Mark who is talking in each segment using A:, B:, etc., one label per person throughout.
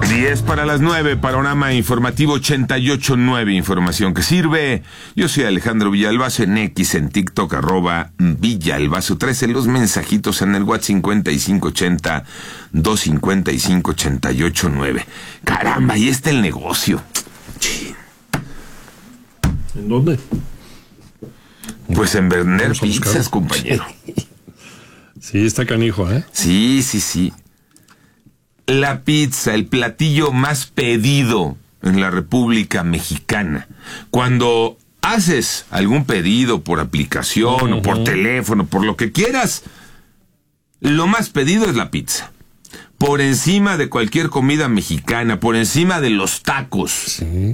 A: 10 para las 9, panorama informativo 88.9, información que sirve. Yo soy Alejandro Villalbazo en X, en TikTok, @Villalbazo13, los mensajitos en el WhatsApp 5580-255-889. Caramba, ahí está el negocio.
B: ¿En dónde?
A: Pues en vender pizzas, compañero.
B: Sí, está canijo, ¿eh?
A: Sí. La pizza, el platillo más pedido en la República Mexicana. Cuando haces algún pedido por aplicación o por teléfono, por lo que quieras, lo más pedido es la pizza. Por encima de cualquier comida mexicana, por encima de los tacos.
B: Sí.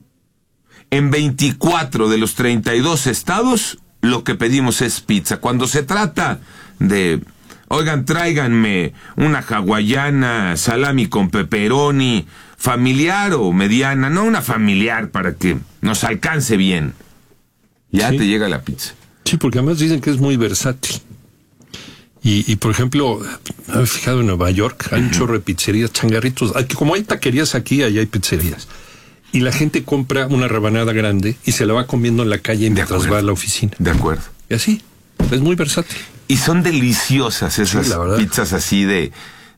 A: En 24 de los 32 estados, lo que pedimos es pizza. Cuando se trata de... Oigan, tráiganme una hawaiana, salami con pepperoni, familiar o mediana, no una familiar para que nos alcance bien. Ya te llega la pizza.
B: Sí, porque además dicen que es muy versátil. Y por ejemplo, me he fijado en Nueva York, hay un chorro de pizzerías, changarritos. Como hay taquerías aquí, allá hay pizzerías. Y la gente compra una rebanada grande y se la va comiendo en la calle mientras va a la oficina.
A: De acuerdo.
B: Y así, es muy versátil.
A: Y son deliciosas esas pizzas así de...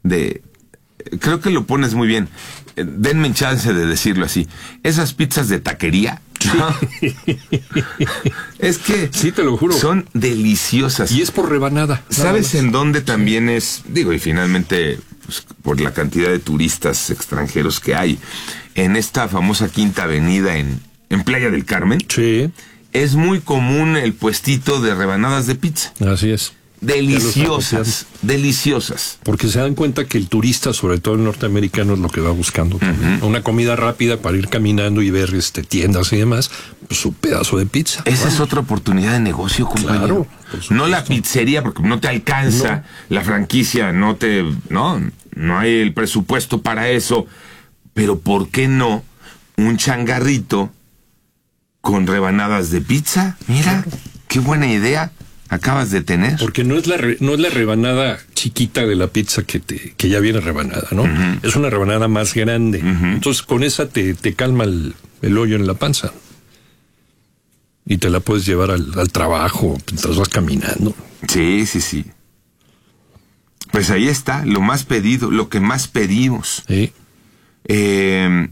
A: Creo que lo pones muy bien. Denme chance de decirlo así. Esas pizzas de taquería. Sí. Es que...
B: Sí, te lo juro.
A: Son deliciosas.
B: Y es por rebanada.
A: ¿Sabes en dónde también es? Digo, y finalmente, pues, por la cantidad de turistas extranjeros que hay. En esta famosa Quinta Avenida en Playa del Carmen.
B: Sí.
A: Es muy común el puestito de rebanadas de pizza.
B: Así es.
A: Deliciosas.
B: Porque se dan cuenta que el turista, sobre todo el norteamericano, es lo que va buscando también. Una comida rápida para ir caminando y ver tiendas y demás, pues su pedazo de pizza.
A: Esa es otra oportunidad de negocio, compañero.
B: Claro,
A: no la pizzería, porque no te alcanza, la franquicia no hay el presupuesto para eso. Pero ¿por qué no un changarrito con rebanadas de pizza? Mira, qué buena idea acabas de tener. Porque
B: no es la rebanada chiquita de la pizza que ya viene rebanada, ¿no? Es una rebanada más grande. Entonces con esa te calma el hoyo en la panza. Y te la puedes llevar al trabajo mientras vas caminando.
A: Sí. Pues ahí está, lo más pedido, lo que más pedimos.
B: Sí.
A: El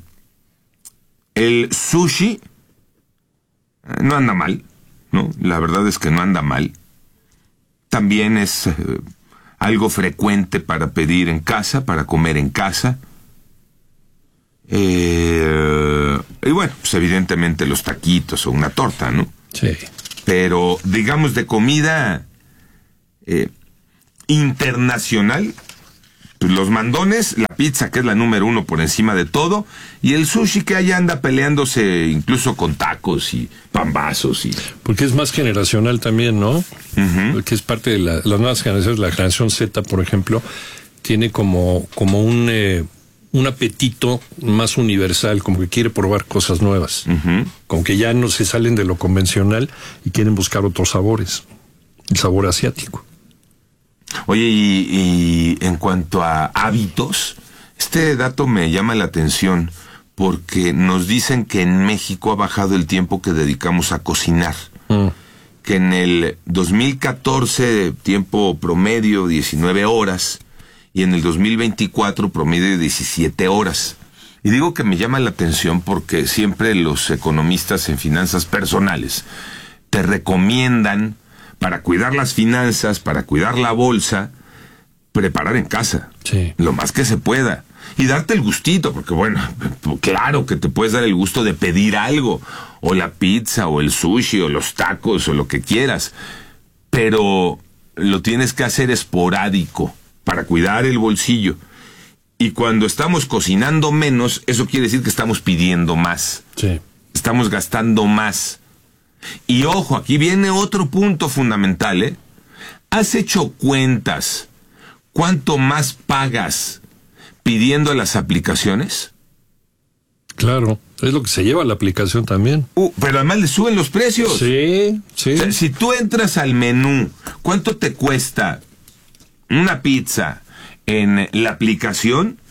A: sushi no anda mal, ¿no? La verdad es que no anda mal. También es algo frecuente para pedir en casa, para comer en casa. Y bueno, pues evidentemente los taquitos o una torta, ¿no?
B: Sí.
A: Pero, digamos, de comida internacional, pues los mandones, la pizza, que es la número 1 por encima de todo, y el sushi, que allá anda peleándose incluso con tacos y pambazos.
B: Porque es más generacional también, ¿no? Porque es parte de las nuevas generaciones. La generación Z, por ejemplo, tiene como un apetito más universal, como que quiere probar cosas nuevas. Como que ya no se salen de lo convencional y quieren buscar otros sabores. El sabor asiático.
A: Oye, y en cuanto a hábitos, este dato me llama la atención porque nos dicen que en México ha bajado el tiempo que dedicamos a cocinar. Que en el 2014, tiempo promedio 19 horas, y en el 2024 promedio 17 horas. Y digo que me llama la atención porque siempre los economistas en finanzas personales te recomiendan, para cuidar las finanzas, para cuidar la bolsa, preparar en casa.
B: Sí.
A: Lo más que se pueda. Y darte el gustito, porque bueno, claro que te puedes dar el gusto de pedir algo, o la pizza, o el sushi, o los tacos, o lo que quieras. Pero lo tienes que hacer esporádico, para cuidar el bolsillo. Y cuando estamos cocinando menos, eso quiere decir que estamos pidiendo más.
B: Sí.
A: Estamos gastando más. Y ojo, aquí viene otro punto fundamental, ¿eh? ¿Has hecho cuentas cuánto más pagas pidiendo a las aplicaciones?
B: Claro, es lo que se lleva la aplicación también.
A: Pero además le suben los precios.
B: Sí.
A: O sea, si tú entras al menú, ¿cuánto te cuesta una pizza en la aplicación?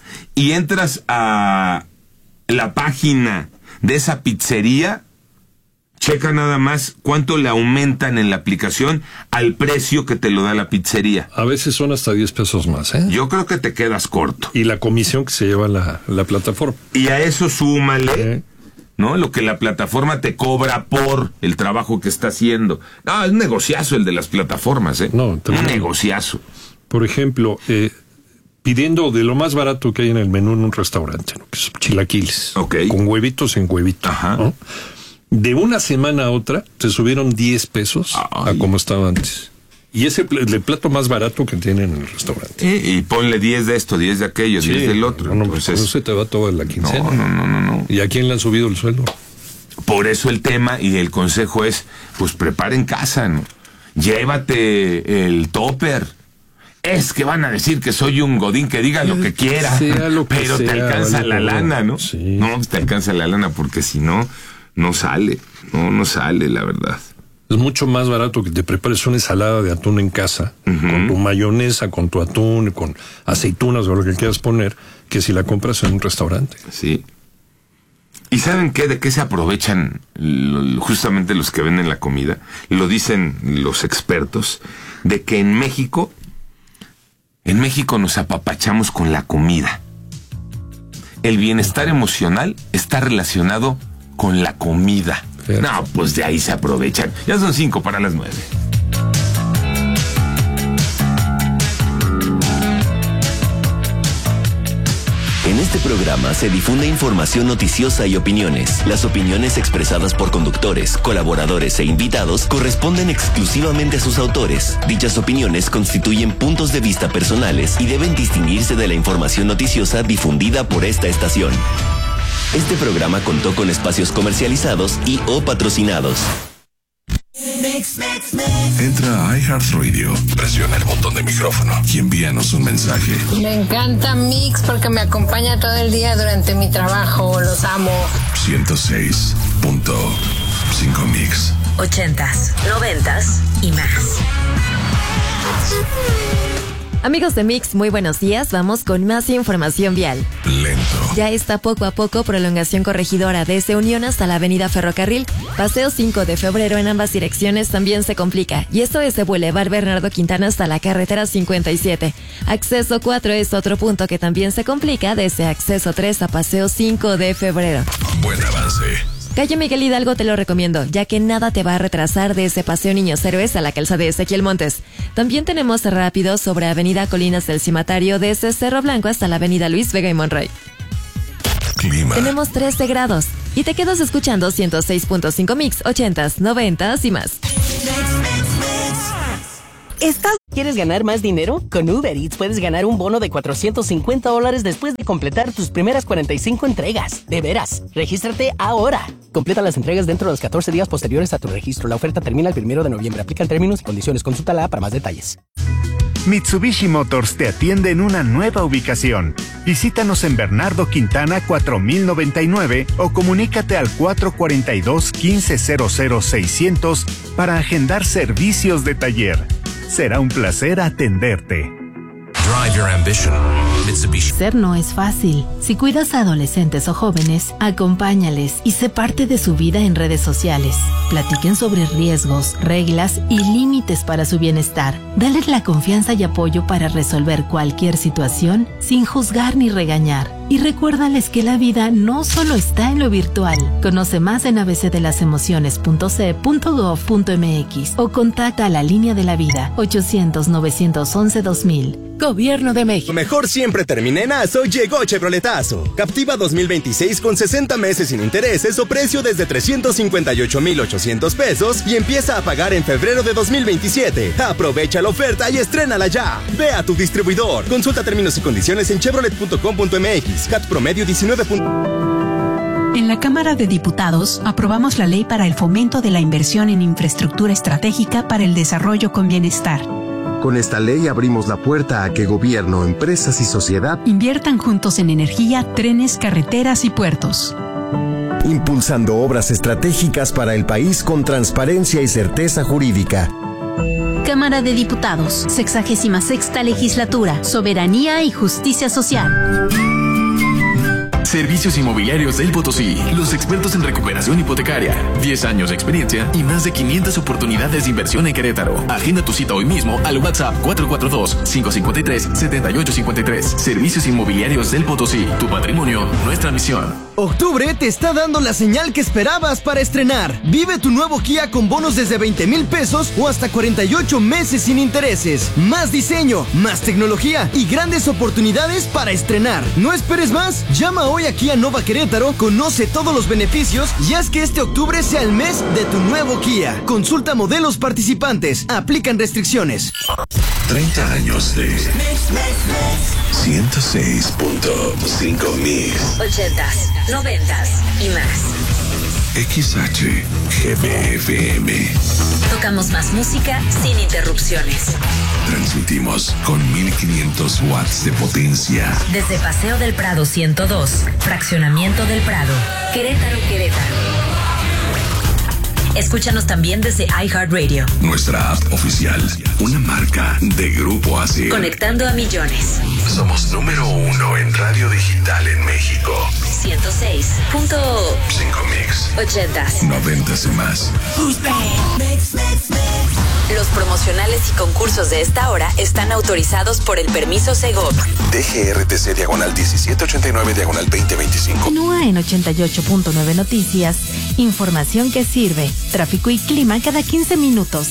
A: y entras a la página de esa pizzería, checa nada más cuánto le aumentan en la aplicación al precio que te lo da la pizzería.
B: A veces son hasta 10 pesos más, ¿eh?
A: Yo creo que te quedas corto.
B: Y la comisión que se lleva la plataforma.
A: Y a eso súmale, ¿no? Lo que la plataforma te cobra por el trabajo que está haciendo. No, es un negociazo el de las plataformas, ¿eh?
B: No,
A: un negociazo.
B: Por ejemplo, pidiendo de lo más barato que hay en el menú en un restaurante, ¿no? Que es chilaquiles.
A: Okay.
B: Con huevitos en huevito.
A: Ajá.
B: ¿No? De una semana a otra se subieron 10 pesos a como estaba antes. Y es el plato más barato que tienen en el restaurante.
A: Y ponle 10 de esto, 10 de aquello, 10 del otro.
B: No, entonces, no se te va toda la quincena.
A: No.
B: ¿Y a quién le han subido el sueldo?
A: Por eso el tema y el consejo es, pues prepara en casa, ¿no? Llévate el topper. Es que van a decir que soy un godín que diga lo que quiera, pero te alcanza la lana, ¿no?
B: Sí.
A: No, te alcanza la lana porque si no, no sale, la verdad.
B: Es mucho más barato que te prepares una ensalada de atún en casa, con tu mayonesa, con tu atún, con aceitunas o lo que quieras poner, que si la compras en un restaurante.
A: Sí. ¿Y saben qué? ¿De qué se aprovechan justamente los que venden la comida? Lo dicen los expertos, de que en México nos apapachamos con la comida. El bienestar emocional está relacionado con la comida. No, pues de ahí se aprovechan. Ya son 5 para las 9.
C: En este programa se difunde información noticiosa y opiniones. Las opiniones expresadas por conductores, colaboradores e invitados corresponden exclusivamente a sus autores. Dichas opiniones constituyen puntos de vista personales y deben distinguirse de la información noticiosa difundida por esta estación. Este programa contó con espacios comercializados y o patrocinados.
D: Entra a iHeartRadio, presiona el botón de micrófono y envíanos un mensaje.
E: Me encanta Mix porque me acompaña todo el día durante mi trabajo. Los amo.
D: 106.5 Mix.
F: 80s, 90s y más.
G: Amigos de Mix, muy buenos días. Vamos con más información vial.
D: Lento.
G: Ya está poco a poco prolongación corregidora desde Unión hasta la Avenida Ferrocarril. Paseo 5 de febrero en ambas direcciones también se complica. Y esto es de Boulevard Bernardo Quintana hasta la carretera 57. Acceso 4 es otro punto que también se complica desde Acceso 3 a Paseo 5 de febrero.
D: Buen avance.
G: Calle Miguel Hidalgo te lo recomiendo, ya que nada te va a retrasar desde Paseo Niños Héroes a la calzada de Ezequiel Montes. También tenemos rápido sobre Avenida Colinas del Cimatario desde Cerro Blanco hasta la Avenida Luis Vega y Monroy.
D: Clima.
G: Tenemos 13 grados y te quedas escuchando 106.5 Mix, 80s, 90s y más.
H: ¿Quieres ganar más dinero? Con Uber Eats puedes ganar un bono de $450 después de completar tus primeras 45 entregas. De veras, regístrate ahora. Completa las entregas dentro de los 14 días posteriores a tu registro. La oferta termina el 1 de noviembre. Aplican términos y condiciones. Consúltala para más detalles.
I: Mitsubishi Motors te atiende en una nueva ubicación. Visítanos en Bernardo Quintana 4099 o comunícate al 442-1500-600 para agendar servicios de taller. Será un placer atenderte.
D: Drive your ambition. Mitsubishi.
J: Ser no es fácil. Si cuidas a adolescentes o jóvenes, acompáñales y sé parte de su vida en redes sociales. Platiquen sobre riesgos, reglas y límites para su bienestar. Dales la confianza y apoyo para resolver cualquier situación sin juzgar ni regañar. Y recuérdales que la vida no solo está en lo virtual. Conoce más en abcdelasemociones.ce.gov.mx o contacta a la Línea de la Vida 800-911-2000. Gobierno de México.
K: Lo mejor siempre termina en ASO. Llegó Chevroletazo. Captiva 2026 con 60 meses sin intereses o precio desde 358,800 pesos y empieza a pagar en febrero de 2027. Aprovecha la oferta y estrénala ya. Ve a tu distribuidor. Consulta términos y condiciones en chevrolet.com.mx. CAT promedio 19.
L: En la Cámara de Diputados aprobamos la Ley para el Fomento de la Inversión en Infraestructura Estratégica para el Desarrollo con Bienestar.
M: Con esta ley abrimos la puerta a que gobierno, empresas y sociedad
L: inviertan juntos en energía, trenes, carreteras y puertos.
M: Impulsando obras estratégicas para el país con transparencia y certeza jurídica.
N: Cámara de Diputados, 66ª Legislatura, Soberanía y Justicia Social.
O: Servicios Inmobiliarios del Potosí. Los expertos en recuperación hipotecaria. 10 años de experiencia y más de 500 oportunidades de inversión en Querétaro. Agenda tu cita hoy mismo al WhatsApp 442-553-7853. Servicios Inmobiliarios del Potosí. Tu patrimonio, nuestra misión.
P: Octubre te está dando la señal que esperabas para estrenar. Vive tu nuevo Kia con bonos desde 20,000 pesos o hasta 48 meses sin intereses. Más diseño, más tecnología y grandes oportunidades para estrenar. No esperes más. Llama hoy a Kia Nova Querétaro, conoce todos los beneficios y haz que este octubre sea el mes de tu nuevo Kia. Consulta modelos participantes. Aplican restricciones.
D: 30 años de 106.5 Mix.
F: 80s, 90s y más.
D: XHGBFM.
F: Tocamos más música sin interrupciones.
D: Transmitimos con 1500 watts de potencia.
F: Desde Paseo del Prado 102, Fraccionamiento del Prado, Querétaro, Querétaro. Escúchanos también desde iHeartRadio.
D: Nuestra app oficial, una marca de Grupo ASIR.
F: Conectando a millones.
D: Somos número 1 en radio digital en México.
F: 106.5
D: Mix.
F: 80s.
D: 90s y más.
F: Los promocionales y concursos de esta hora están autorizados por el permiso Segov.
D: DGRTC /1789/2025.
J: Continúa en 88.9 Noticias. Información que sirve. Tráfico y clima cada 15 minutos.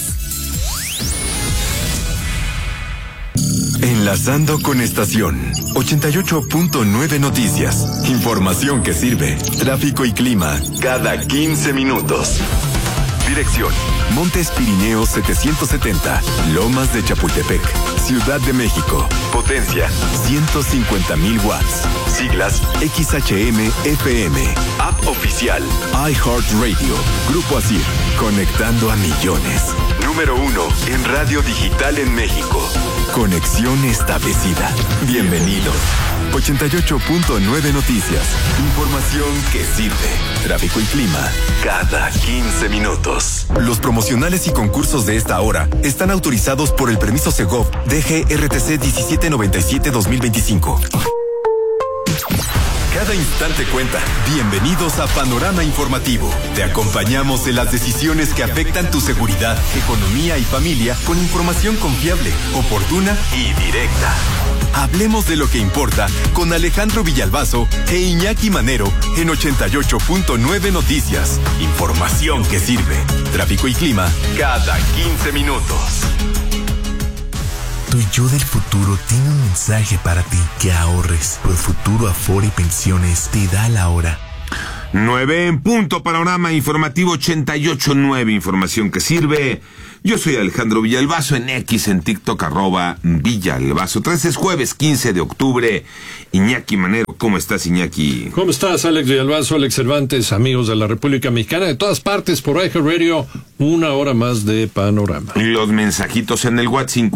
Q: Enlazando con estación 88.9 Noticias. Información que sirve. Tráfico y clima cada 15 minutos. Dirección: Montes Pirineos 770, Lomas de Chapultepec, Ciudad de México. Potencia: 150,000 watts. Siglas: XHM-FM. App oficial: iHeartRadio. Grupo ASIR, conectando a millones. Número 1 en radio digital en México. Conexión establecida. Bienvenidos. 88.9 Noticias. Información que sirve. Tráfico y clima cada 15 minutos. Los promocionales y concursos de esta hora están autorizados por el permiso Segov DGRTC 1797-2025. Cada instante cuenta. Bienvenidos a Panorama Informativo. Te acompañamos en las decisiones que afectan tu seguridad, economía y familia con información confiable, oportuna y directa. Hablemos de lo que importa con Alejandro Villalbazo e Iñaki Manero en 88.9 Noticias. Información que sirve. Tráfico y clima cada 15 minutos.
R: Tu yo del futuro tiene un mensaje para ti: que ahorres. Profuturo Afore y Pensiones te da la hora.
A: 9 en punto. Panorama Informativo 88.9. Información que sirve. Yo soy Alejandro Villalbazo, en X, en TikTok, @Villalbazo. 13 es jueves 15 de octubre. Iñaki Manero, ¿cómo estás, Iñaki?
B: ¿Cómo estás, Alex Villalbazo, Alex Cervantes, amigos de la República Mexicana, de todas partes por iHeartRadio? Una hora más de Panorama.
A: Los mensajitos en el WhatsApp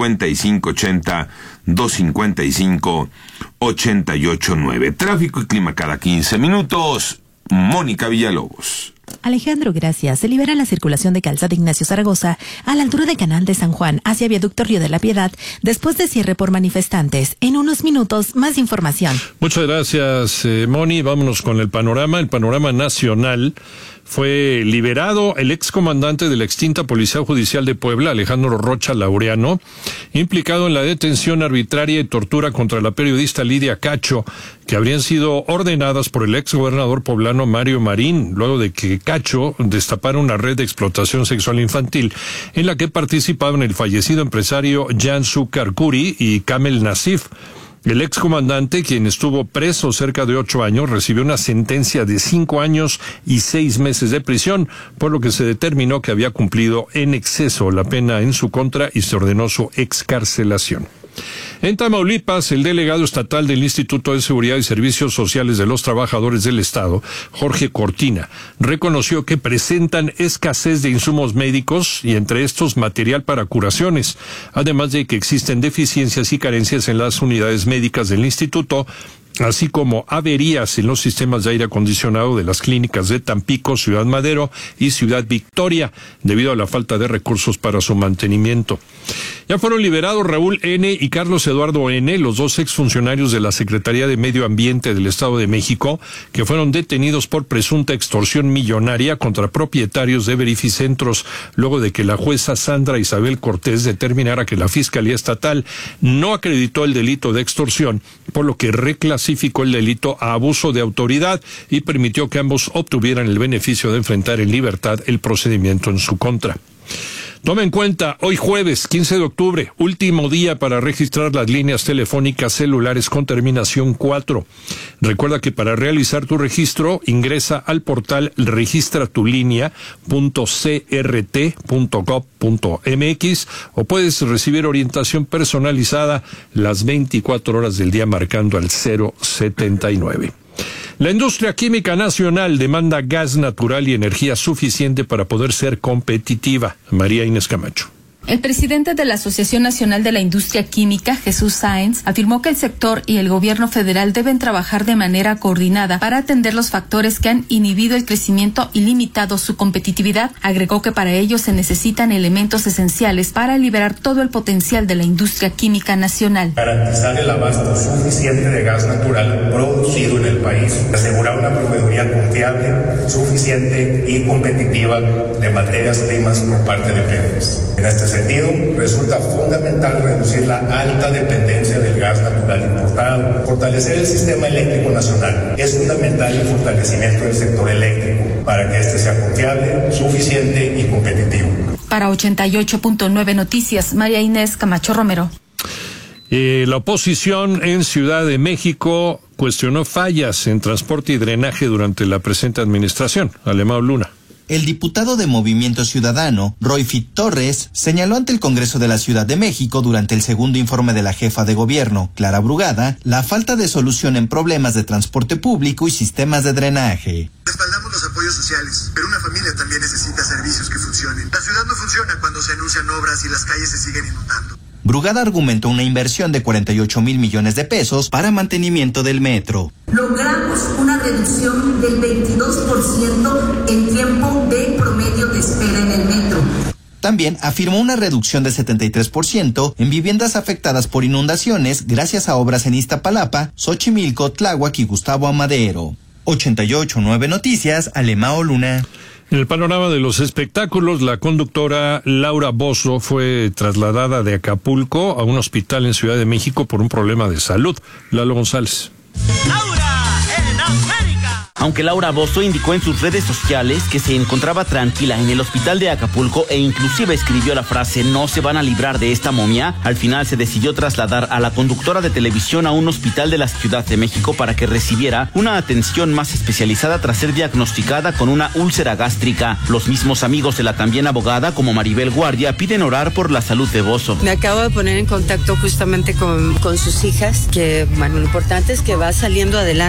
A: 5580-255-889. Tráfico y clima cada 15 minutos. Mónica Villalobos.
J: Alejandro, gracias. Se libera la circulación de Calzada Ignacio Zaragoza a la altura de Canal de San Juan hacia Viaducto Río de la Piedad después de cierre por manifestantes. En unos minutos, más información.
B: Muchas gracias, Moni. Vámonos con el panorama nacional. Fue liberado el excomandante de la extinta Policía Judicial de Puebla, Alejandro Rocha Laureano, implicado en la detención arbitraria y tortura contra la periodista Lidia Cacho, que habrían sido ordenadas por el exgobernador poblano Mario Marín, luego de que Cacho destapara una red de explotación sexual infantil en la que participaban el fallecido empresario Jansu Karkuri y Kamel Nasif. El excomandante, quien estuvo preso cerca de 8 años, recibió una sentencia de 5 años y 6 meses de prisión, por lo que se determinó que había cumplido en exceso la pena en su contra y se ordenó su excarcelación. En Tamaulipas, el delegado estatal del Instituto de Seguridad y Servicios Sociales de los Trabajadores del Estado, Jorge Cortina, reconoció que presentan escasez de insumos médicos y entre estos material para curaciones, además de que existen deficiencias y carencias en las unidades médicas del instituto, así como averías en los sistemas de aire acondicionado de las clínicas de Tampico, Ciudad Madero y Ciudad Victoria, debido a la falta de recursos para su mantenimiento. Ya fueron liberados Raúl N. y Carlos Eduardo N., los dos exfuncionarios de la Secretaría de Medio Ambiente del Estado de México, que fueron detenidos por presunta extorsión millonaria contra propietarios de verificentros, luego de que la jueza Sandra Isabel Cortés determinara que la Fiscalía Estatal no acreditó el delito de extorsión, por lo que reclasificó el delito a abuso de autoridad y permitió que ambos obtuvieran el beneficio de enfrentar en libertad el procedimiento en su contra. Toma en cuenta, hoy jueves 15 de octubre, último día para registrar las líneas telefónicas celulares con terminación 4. Recuerda que para realizar tu registro, ingresa al portal registratulinea.crt.gov.mx o puedes recibir orientación personalizada las 24 horas del día marcando al 079. La industria química nacional demanda gas natural y energía suficiente para poder ser competitiva. María Inés Camacho.
S: El presidente de la Asociación Nacional de la Industria Química, Jesús Sáenz, afirmó que el sector y el gobierno federal deben trabajar de manera coordinada para atender los factores que han inhibido el crecimiento y limitado su competitividad. Agregó que para ello se necesitan elementos esenciales para liberar todo el potencial de la industria química nacional.
T: Garantizar el abasto suficiente de gas natural producido en el país, asegurar una proveeduría confiable, suficiente y competitiva de materias primas por parte de Pemex. En este sentido, resulta fundamental reducir la alta dependencia del gas natural importado, fortalecer el sistema eléctrico nacional. Es fundamental el fortalecimiento del sector eléctrico para que este sea confiable, suficiente y competitivo.
S: Para 88.9 Noticias, María Inés Camacho Romero.
B: La oposición en Ciudad de México cuestionó fallas en transporte y drenaje durante la presente administración. Alemão Luna.
U: El diputado de Movimiento Ciudadano, Royfit Torres, señaló ante el Congreso de la Ciudad de México durante el segundo informe de la jefa de gobierno, Clara Brugada, la falta de solución en problemas de transporte público y sistemas de drenaje.
V: Respaldamos los apoyos sociales, pero una familia también necesita servicios que funcionen. La ciudad no funciona cuando se anuncian obras y las calles se siguen inundando.
U: Brugada argumentó una inversión de 48,000 millones de pesos para mantenimiento del metro.
W: Logramos una reducción del 22% en tiempo de promedio de espera en el metro.
U: También afirmó una reducción de 73% en viviendas afectadas por inundaciones gracias a obras en Iztapalapa, Xochimilco, Tláhuac y Gustavo Amadero. 88.9 Noticias, Alemão Luna.
B: En el panorama de los espectáculos, la conductora Laura Bozzo fue trasladada de Acapulco a un hospital en Ciudad de México por un problema de salud. Lalo González.
X: Aunque Laura Bozzo indicó en sus redes sociales que se encontraba tranquila en el hospital de Acapulco e inclusive escribió la frase "no se van a librar de esta momia", al final se decidió trasladar a la conductora de televisión a un hospital de la Ciudad de México para que recibiera una atención más especializada tras ser diagnosticada con una úlcera gástrica. Los mismos amigos de la también abogada, como Maribel Guardia, piden orar por la salud de Bozzo.
Y: Me acabo de poner en contacto justamente con sus hijas, que bueno, lo importante es que va saliendo adelante.